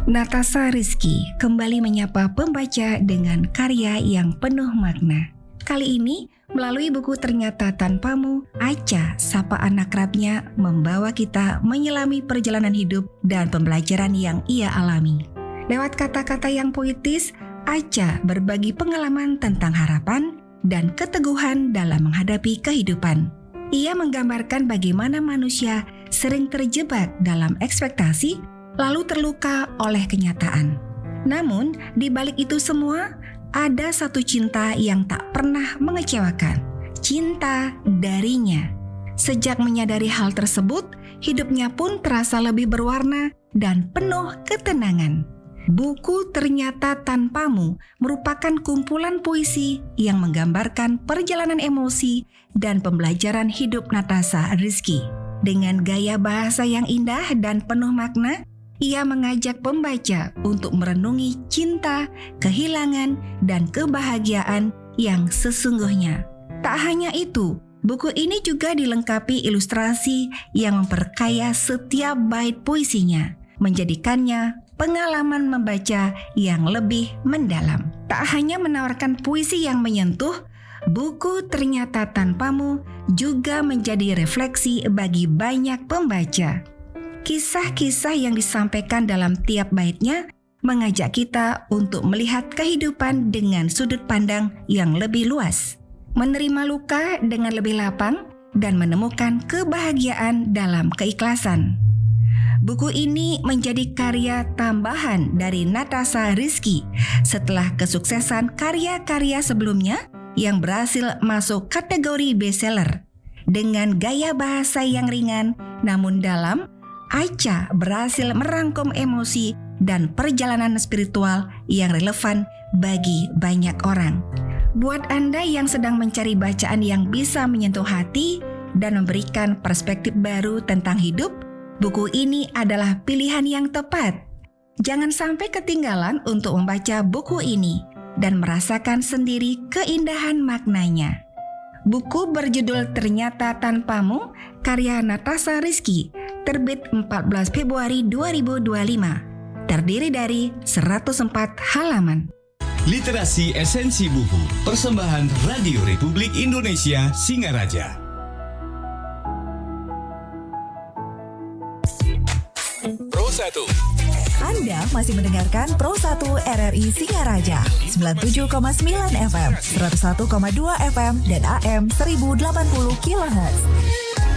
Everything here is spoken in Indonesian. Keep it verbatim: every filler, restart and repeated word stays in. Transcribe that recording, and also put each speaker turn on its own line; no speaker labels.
Natasha Rizky kembali menyapa pembaca dengan karya yang penuh makna. Kali ini, melalui buku Ternyata Tanpamu, Acha, sapa anak kerapnya, membawa kita menyelami perjalanan hidup dan pembelajaran yang ia alami. Lewat kata-kata yang puitis, Acha berbagi pengalaman tentang harapan dan keteguhan dalam menghadapi kehidupan. Ia menggambarkan bagaimana manusia sering terjebak dalam ekspektasi, lalu terluka oleh kenyataan. Namun, di balik itu semua, ada satu cinta yang tak pernah mengecewakan. Cinta darinya. Sejak menyadari hal tersebut, hidupnya pun terasa lebih berwarna dan penuh ketenangan. Buku Ternyata Tanpamu merupakan kumpulan puisi yang menggambarkan perjalanan emosi dan pembelajaran hidup Natasha Rizky. Dengan gaya bahasa yang indah dan penuh makna, ia mengajak pembaca untuk merenungi cinta, kehilangan, dan kebahagiaan yang sesungguhnya. Tak hanya itu, buku ini juga dilengkapi ilustrasi yang memperkaya setiap bait puisinya, menjadikannya pengalaman membaca yang lebih mendalam. Tak hanya menawarkan puisi yang menyentuh, buku Ternyata Tanpamu juga menjadi refleksi bagi banyak pembaca. Kisah-kisah yang disampaikan dalam tiap baitnya mengajak kita untuk melihat kehidupan dengan sudut pandang yang lebih luas, menerima luka dengan lebih lapang, dan menemukan kebahagiaan dalam keikhlasan. Buku ini menjadi karya tambahan dari Natasha Rizky setelah kesuksesan karya-karya sebelumnya yang berhasil masuk kategori bestseller. Dengan gaya bahasa yang ringan namun dalam, Acha berhasil merangkum emosi dan perjalanan spiritual yang relevan bagi banyak orang. Buat Anda yang sedang mencari bacaan yang bisa menyentuh hati dan memberikan perspektif baru tentang hidup, buku ini adalah pilihan yang tepat. Jangan sampai ketinggalan untuk membaca buku ini dan merasakan sendiri keindahan maknanya. Buku berjudul Ternyata Tanpamu, karya Natasha Rizky, terbit empat belas Februari dua ribu dua puluh lima, terdiri dari seratus empat halaman.
Literasi Esensi Buku, persembahan Radio Republik Indonesia Singaraja. Pro satu.
Anda masih mendengarkan Pro satu R R I Singaraja sembilan puluh tujuh koma sembilan F M, seratus satu koma dua F M, dan A M seribu delapan puluh kilohertz.